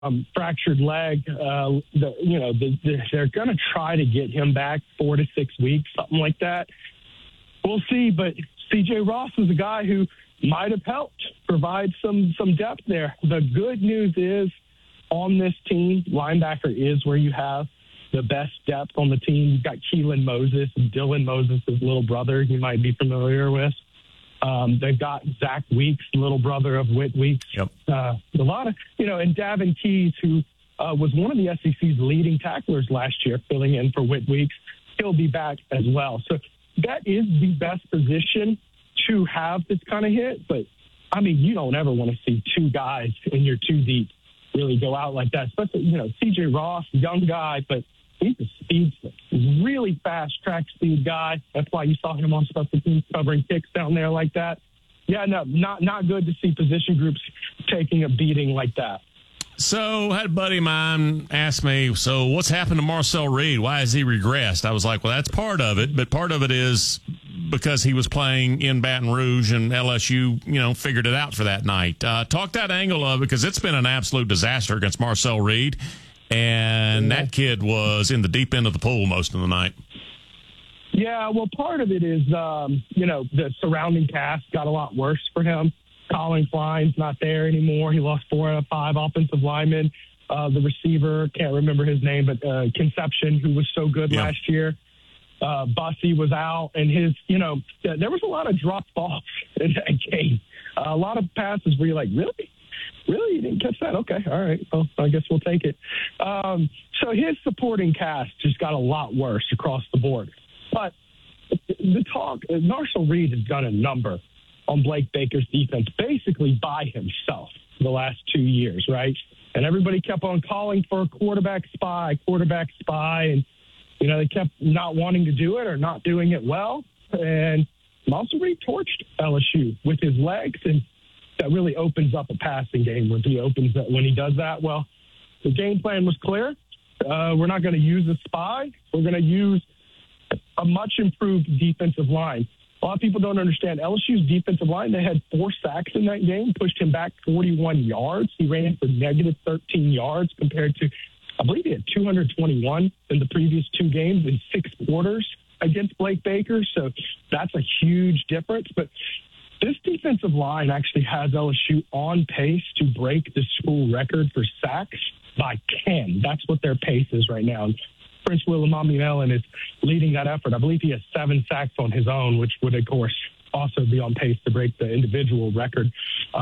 fractured leg. They're going to try to get him back 4 to 6 weeks, something like that. We'll see. But C.J. Ross is a guy who might have helped provide some depth there. The good news is on this team, linebacker is where you have the best depth on the team. You've got Keelan Moses, Dylan Moses' little brother you might be familiar with. They've got Zach Weeks, little brother of Whit Weeks. Yep. A lot of, and Davin Keys, who was one of the SEC's leading tacklers last year, filling in for Whit Weeks. He'll be back as well. So that is the best position to have this kind of hit. But, you don't ever want to see two guys in your two deep really go out like that. Especially, C.J. Ross, young guy, but he's a speedster. Really fast track speed guy. That's why you saw him on special teams covering kicks down there like that. Yeah, no, not good to see position groups taking a beating like that. So I had a buddy of mine ask me, so what's happened to Marcel Reed? Why has he regressed? I was like, well, that's part of it, but part of it is because he was playing in Baton Rouge and LSU, figured it out for that night. Talk that angle of it, because it's been an absolute disaster against Marcel Reed. And that kid was in the deep end of the pool most of the night. Yeah, well, part of it is, the surrounding cast got a lot worse for him. Colin Klein's not there anymore. He lost 4 out of 5 offensive linemen. The receiver, can't remember his name, but Conception, who was so good last year. Bussy was out, and there was a lot of drop balls in that game. A lot of passes where you're like, really? Really? You didn't catch that? Okay. All right. Well, I guess we'll take it. So his supporting cast just got a lot worse across the board. But Marcel Reed has done a number on Blake Baker's defense basically by himself the last 2 years, right? And everybody kept on calling for a quarterback spy. And, they kept not wanting to do it or not doing it well. And Marcel Reed torched LSU with his legs, and that really opens up a passing game when he does that. Well, the game plan was clear. We're not going to use a spy. We're going to use a much improved defensive line. A lot of people don't understand LSU's defensive line. They had 4 sacks in that game, pushed him back 41 yards. He ran for negative 13 yards compared to, I believe he had 221 in the previous 2 games in 6 quarters against Blake Baker. So that's a huge difference. But this defensive line actually has LSU on pace to break the school record for sacks by 10. That's what their pace is right now. Prince Williamami is leading that effort. I believe he has 7 sacks on his own, which would, of course, also be on pace to break the individual record.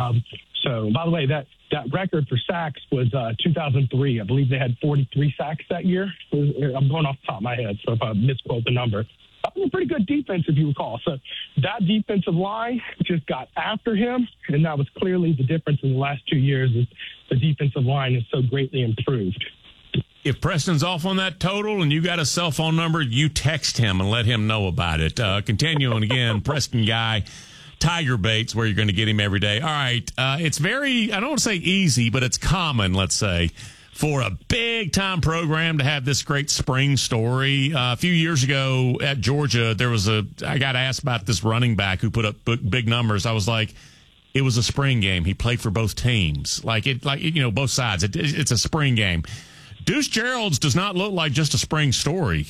So, by the way, that record for sacks was 2003. I believe they had 43 sacks that year. I'm going off the top of my head, so if I misquote the number. A pretty good defense, if you recall. So that defensive line just got after him, and that was clearly the difference in the last 2 years is the defensive line is so greatly improved. If Preston's off on that total and you got a cell phone number, you text him and let him know about it. Continuing again, Preston Guy, Tiger Bait's where you're going to get him every day. All right. It's very, I don't want to say easy, but it's common, let's say, for a big-time program to have this great spring story. A few years ago at Georgia, I got asked about this running back who put up big numbers. I was like, it was a spring game. He played for both teams. Both sides. It's a spring game. Deuce Gerald's does not look like just a spring story.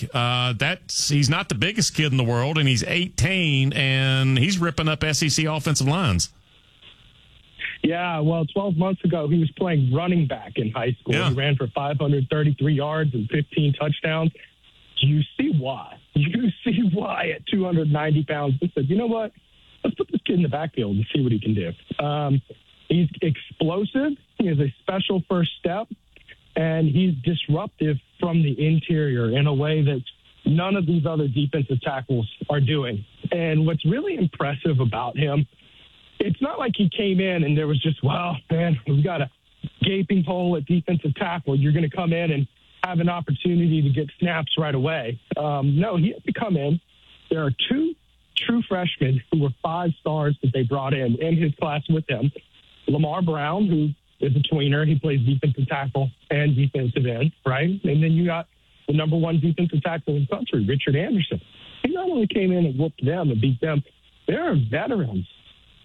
He's not the biggest kid in the world, and he's 18, and he's ripping up SEC offensive lines. Yeah, well, 12 months ago, he was playing running back in high school. Yeah. He ran for 533 yards and 15 touchdowns. You see why. You see why at 290 pounds. They said, you know what? Let's put this kid in the backfield and see what he can do. He's explosive. He has a special first step, and he's disruptive from the interior in a way that none of these other defensive tackles are doing. And what's really impressive about him, it's not like he came in and there was just, well, man, we've got a gaping hole at defensive tackle. You're going to come in and have an opportunity to get snaps right away. No, he had to come in. There are 2 true freshmen who were 5 stars that they brought in his class with him. Lamar Brown, who is a tweener. He plays defensive tackle and defensive end, right? And then you got the number 1 defensive tackle in the country, Richard Anderson. He not only came in and whooped them and beat them, there are veterans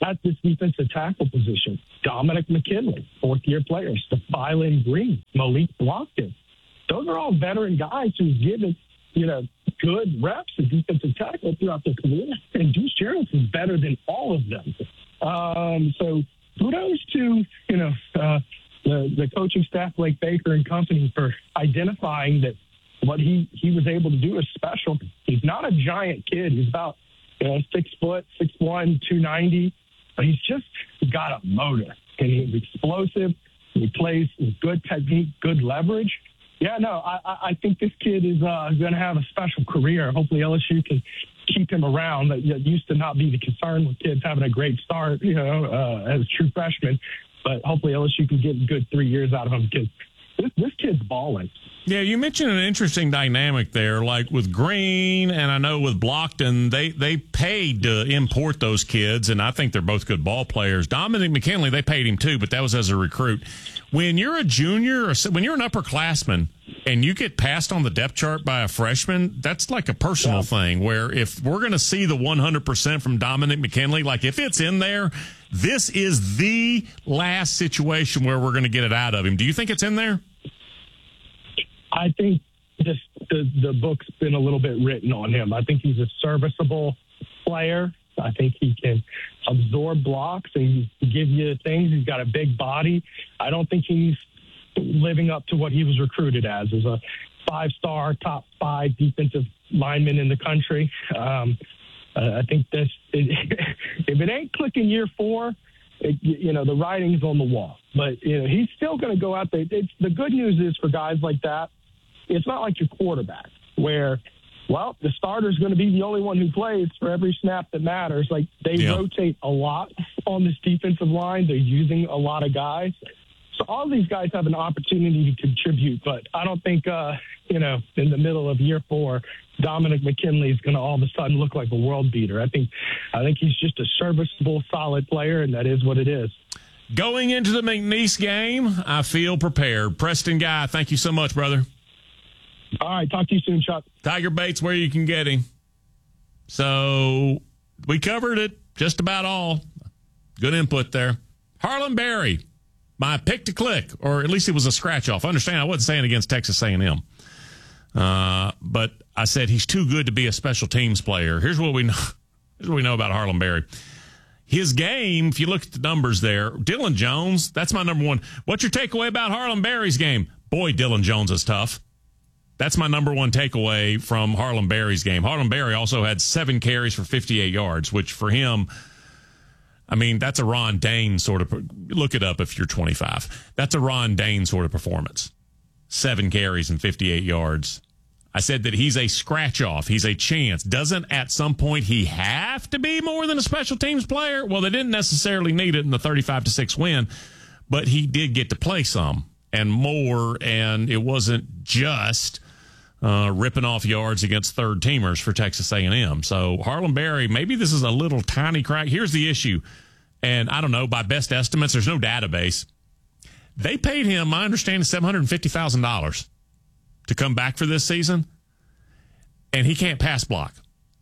at this defensive tackle position. Dominic McKinley, fourth-year players. Stephylon Green, Malik Blockton. Those are all veteran guys who've given, good reps at defensive tackle throughout their career. And Deuce Jones is better than all of them. So kudos to, the coaching staff, Blake Baker and company, for identifying that what he was able to do is special. He's not a giant kid. He's about 6 foot, 6'1", 290. But he's just got a motor, and he's explosive. He plays with good technique, good leverage. Yeah, no, I think this kid is going to have a special career. Hopefully LSU can keep him around. That used to not be the concern with kids having a great start, as a true freshman. But hopefully LSU can get a good 3 years out of him, because this kid's balling. Yeah, you mentioned an interesting dynamic there, like with Green, and I know with Blockton, they paid to import those kids, and I think they're both good ball players. Dominic McKinley, they paid him too, but that was as a recruit. When you're a junior, or when you're an upperclassman, and you get passed on the depth chart by a freshman, that's like a personal thing, where if we're going to see the 100% from Dominic McKinley, like if it's in there, this is the last situation where we're going to get it out of him. Do you think it's in there? I think the book's been a little bit written on him. I think he's a serviceable player. I think he can absorb blocks and give you things. He's got a big body. I don't think he's living up to what he was recruited as a 5-star, top 5 defensive lineman in the country. I think if it ain't clicking year 4, the writing's on the wall. But, he's still going to go out there. The good news is for guys like that, it's not like your quarterback where, the starter's going to be the only one who plays for every snap that matters. Like, they rotate a lot on this defensive line. They're using a lot of guys. So all these guys have an opportunity to contribute. But I don't think, in the middle of year 4, Dominic McKinley is going to all of a sudden look like a world beater. I think he's just a serviceable, solid player, and that is what it is. Going into the McNeese game, I feel prepared. Preston Guy, thank you so much, brother. All right, talk to you soon, Chuck. Tiger Baits, where you can get him. So we covered it, just about all. Good input there. Harlem Berry, my pick to click, or at least it was a scratch off. Understand, I wasn't saying against Texas A&M. But I said he's too good to be a special teams player. Here's what we know about Harlem Berry. His game, if you look at the numbers there, Dylan Jones, that's my number one. What's your takeaway about Harlem Berry's game? Boy, Dylan Jones is tough. That's my number one takeaway from Harlem Berry's game. Harlem Berry also had 7 carries for 58 yards, which for him, I mean, that's a Ron Dane sort of, look it up if you're 25. That's a Ron Dane sort of performance. 7 carries and 58 yards. I said that he's a scratch-off. He's a chance. Doesn't at some point he have to be more than a special teams player? Well, they didn't necessarily need it in the 35-6 win, but he did get to play some and more, and it wasn't just ripping off yards against third-teamers for Texas A&M. So Harlem Berry, maybe this is a little tiny crack. Here's the issue, and I don't know, by best estimates, there's no database. They paid him, my understanding, $750,000 to come back for this season, and he can't pass block.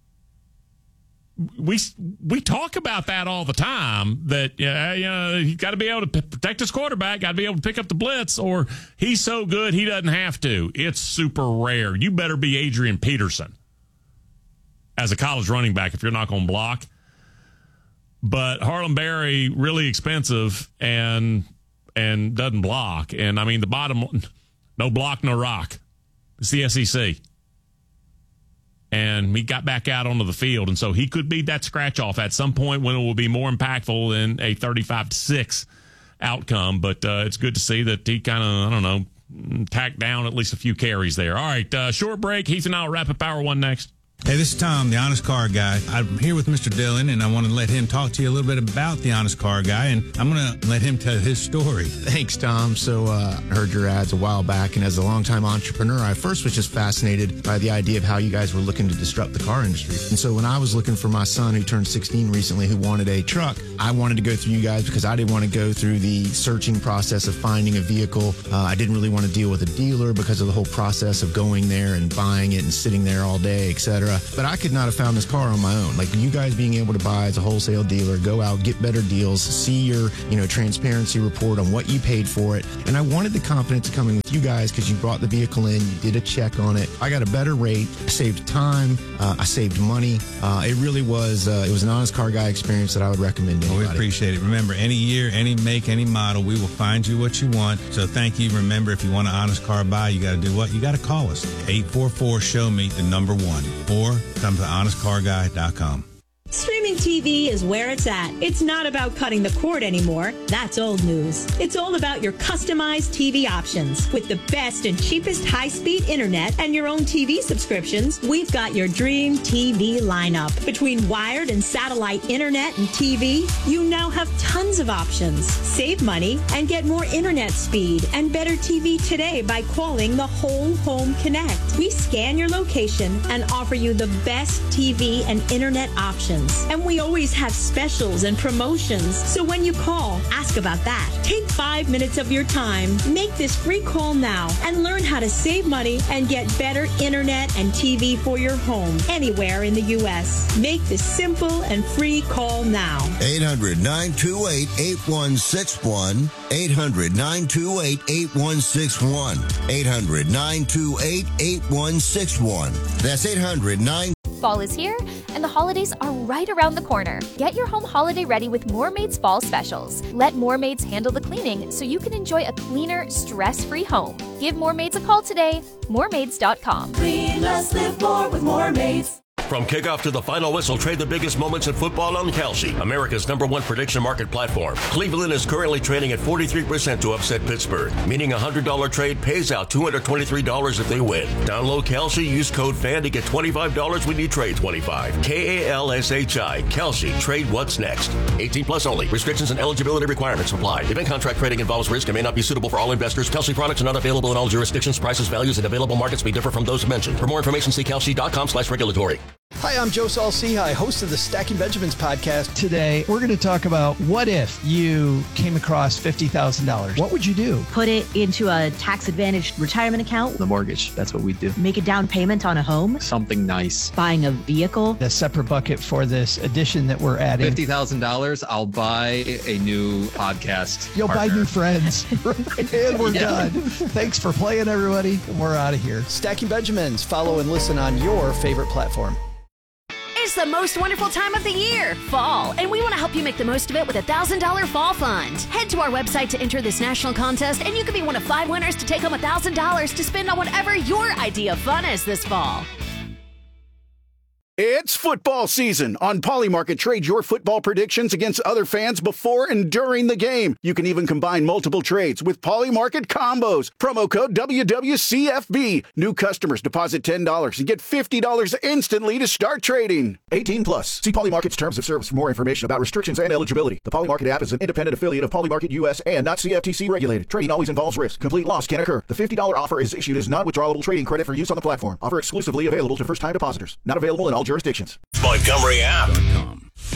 We talk about that all the time, that he's got to be able to protect his quarterback, got to be able to pick up the blitz, or he's so good he doesn't have to. It's super rare. You better be Adrian Peterson as a college running back if you're not going to block. But Harlem Berry, really expensive and doesn't block. And, I mean, the bottom, no block, no rock. It's the SEC. And he got back out onto the field, and so he could be that scratch-off at some point when it will be more impactful than a 35-6 outcome. But it's good to see that he kind of, tacked down at least a few carries there. All right, short break. Heath and I will wrap up Hour 1 next. Hey, this is Tom, the Honest Car Guy. I'm here with Mr. Dillon, and I want to let him talk to you a little bit about the Honest Car Guy, and I'm going to let him tell his story. Thanks, Tom. So I heard your ads a while back, and as a longtime entrepreneur, I first was just fascinated by the idea of how you guys were looking to disrupt the car industry. And so when I was looking for my son, who turned 16 recently, who wanted a truck, I wanted to go through you guys because I didn't want to go through the searching process of finding a vehicle. I didn't really want to deal with a dealer because of the whole process of going there and buying it and sitting there all day, etc. etc. But I could not have found this car on my own. Like you guys being able to buy as a wholesale dealer, go out, get better deals, see your, transparency report on what you paid for it. And I wanted the confidence to come in with you guys because you brought the vehicle in, you did a check on it. I got a better rate, I saved time, I saved money. It really was, it was an Honest Car Guy experience that I would recommend to anybody. We appreciate it. Remember, any year, any make, any model, we will find you what you want. So thank you. Remember, if you want an Honest Car Buy, you got to do what? You got to call us. 844-SHOW-ME, the number 1. Or come to honestcarguy.com. Streaming TV is where it's at. It's not about cutting the cord anymore. That's old news. It's all about your customized TV options. With the best and cheapest high-speed internet and your own TV subscriptions, we've got your dream TV lineup. Between wired and satellite internet and TV, you now have tons of options. Save money and get more internet speed and better TV today by calling the Whole Home Connect. We scan your location and offer you the best TV and internet options. And we always have specials and promotions. So when you call, ask about that. Take 5 minutes of your time. Make this free call now and learn how to save money and get better internet and TV for your home anywhere in the U.S. Make this simple and free call now. 800-928-8161. 800-928-8161. 800-928-8161. That's 800-928-8161. Fall is here, and the holidays are right around the corner. Get your home holiday ready with Moormaid's Fall Specials. Let Moormaids handle the cleaning so you can enjoy a cleaner, stress-free home. Give Moormaids a call today. Moormaids.com. Clean less, live more with Moormaids. From kickoff to the final whistle, trade the biggest moments in football on Kalshi, America's #1 prediction market platform. Cleveland is currently trading at 43% to upset Pittsburgh, meaning a $100 trade pays out $223 if they win. Download Kalshi, use code FAN to get $25 when you trade 25. KALSHI, Kalshi, trade what's next. 18 plus only. Restrictions and eligibility requirements apply. Event contract trading involves risk and may not be suitable for all investors. Kalshi products are not available in all jurisdictions. Prices, values, and available markets may differ from those mentioned. For more information, see kalshi.com/regulatory. Hi, I'm Joe Saul-Sehy, host of the Stacking Benjamins podcast. Today, we're going to talk about what if you came across $50,000. What would you do? Put it into a tax-advantaged retirement account. The mortgage, that's what we do. Make a down payment on a home. Something nice. Buying a vehicle. A separate bucket for this addition that we're adding. $50,000, I'll buy a new podcast You'll partner. buy new friends. And we're done. Thanks for playing, everybody. We're out of here. Stacking Benjamins. Follow and listen on your favorite platform. It's the most wonderful time of the year, fall, and we want to help you make the most of it with a $1,000 fall fund. Head to our website to enter this national contest, and you can be one of 5 winners to take home $1,000 to spend on whatever your idea of fun is this fall. It's football season. On Polymarket, trade your football predictions against other fans before and during the game. You can even combine multiple trades with Polymarket combos. Promo code WWCFB. New customers deposit $10 and get $50 instantly to start trading. 18 plus. See Polymarket's terms of service for more information about restrictions and eligibility. The Polymarket app is an independent affiliate of Polymarket US and not CFTC regulated. Trading always involves risk. Complete loss can occur. The $50 offer is issued as non-withdrawable trading credit for use on the platform. Offer exclusively available to first-time depositors. Not available in all jurisdictions. Montgomery app.